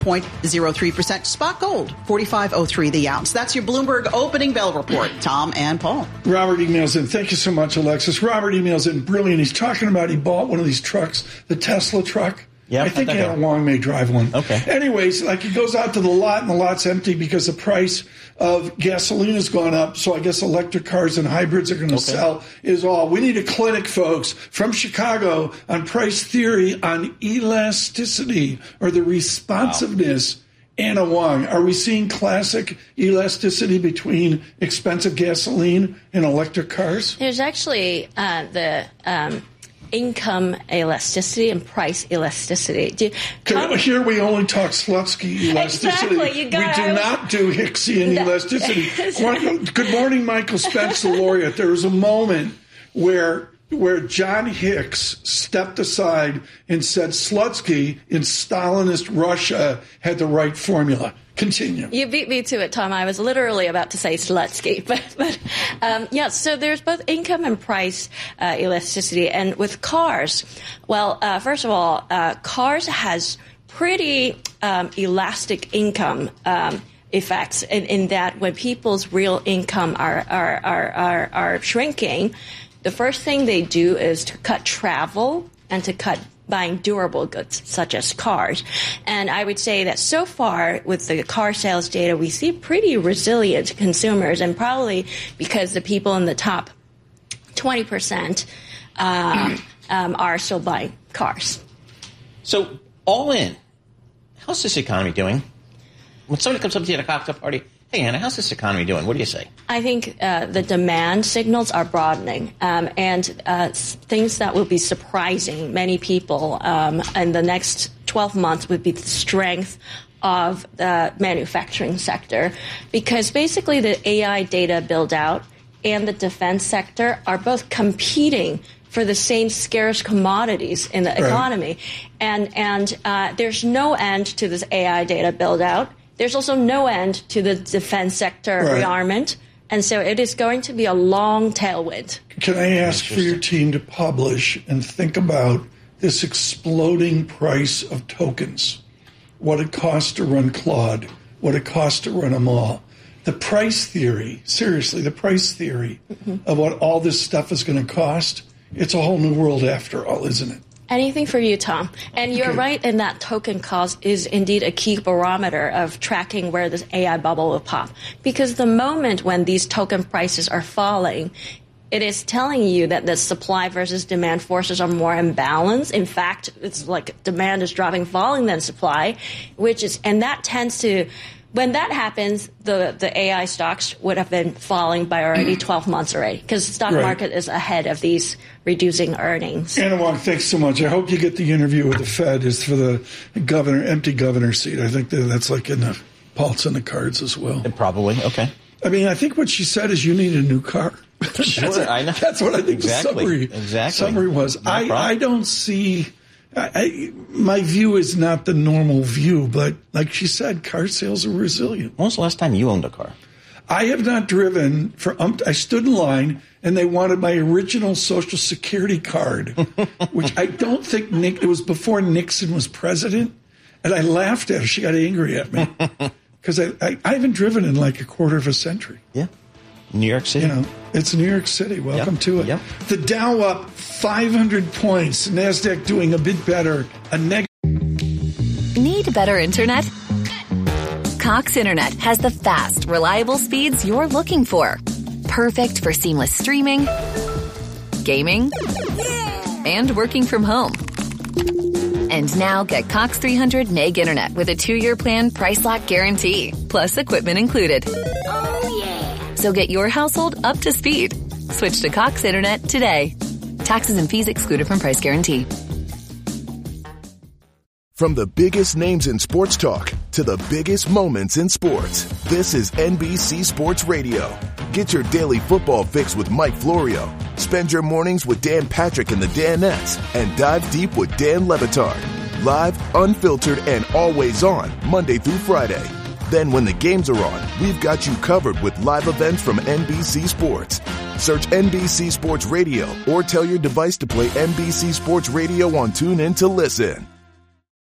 0.03%. Spot gold, $45.03 the ounce. That's your Bloomberg opening bell report. Tom and Paul. Robert emails in. Thank you so much, Alexis. Robert emails in. Brilliant. He's talking about he bought one of these trucks, the Tesla truck. Yeah, I think Adam Wong may drive one. Okay. Anyways, like he goes out to the lot and the lot's empty because the price of gasoline has gone up. So I guess electric cars and hybrids are going to sell is all. We need a clinic, folks, from Chicago on price theory on elasticity or the responsiveness. Wow. Anna Wong, are we seeing classic elasticity between expensive gasoline and electric cars? There's actually the income elasticity and price elasticity. Here we only talk Slutsky elasticity. Exactly. We do not do Hicksian elasticity. Good morning, Michael Spence, the laureate. There was a moment where John Hicks stepped aside and said Slutsky in Stalinist Russia had the right formula. Continue. You beat me to it, Tom. I was literally about to say Slutsky. But so there's both income and price elasticity. And with cars, first of all, cars has pretty elastic income effects in that when people's real income are shrinking, the first thing they do is to cut travel and to cut buying durable goods such as cars. And I would say that so far with the car sales data, we see pretty resilient consumers, and probably because the people in the top 20% are still buying cars. So all in, how's this economy doing? When somebody comes up to you at a cocktail party, hey, Anna, how's this economy doing? What do you say? I think the demand signals are broadening, and things that will be surprising many people in the next 12 months would be the strength of the manufacturing sector, because basically the AI data build-out and the defense sector are both competing for the same scarce commodities in the economy. And there's no end to this AI data build-out. There's also no end to the defense sector rearmament. And so it is going to be a long tailwind. Can I ask for your team to publish and think about this exploding price of tokens? What it costs to run Claude, what it costs to run them all. The price theory, seriously, the price theory of what all this stuff is going to cost, it's a whole new world after all, isn't it? Anything for you, Tom. And you're right in that token cost is indeed a key barometer of tracking where this AI bubble will pop. Because the moment when these token prices are falling, it is telling you that the supply versus demand forces are more in balance. In fact, it's like demand is dropping, falling than supply, and that tends to, when that happens, the AI stocks would have been falling by already 12 months already, because the stock market is ahead of these reducing earnings. Anna Wong, thanks so much. I hope you get the interview with the Fed. It's for the empty governor seat. I think that's like in the Paul's in the cards as well. Probably, okay. I mean, I think what she said is you need a new car. Sure, I know. That's what I think the summary was. No I don't see... my view is not the normal view, but like she said, car sales are resilient. When was the last time you owned a car? I have not driven for I stood in line and they wanted my original Social Security card, which I don't think it was before Nixon was president. And I laughed at her. She got angry at me because I haven't driven in like a quarter of a century. Yeah. New York City. You know, it's New York City. Welcome to it. Yep. The Dow up 500 points. NASDAQ doing a bit better. Need better internet? Cox Internet has the fast, reliable speeds you're looking for. Perfect for seamless streaming, gaming, and working from home. And now get Cox 300 meg internet with a 2-year plan, price lock guarantee, plus equipment included. So get your household up to speed. Switch to Cox Internet today. Taxes and fees excluded from price guarantee. From the biggest names in sports talk to the biggest moments in sports, this is NBC Sports Radio. Get your daily football fix with Mike Florio. Spend your mornings with Dan Patrick and the Danettes, and dive deep with Dan Le Batard. Live, unfiltered, and always on, Monday through Friday. Then when the games are on, we've got you covered with live events from NBC Sports. Search NBC Sports Radio or tell your device to play NBC Sports Radio on TuneIn to listen.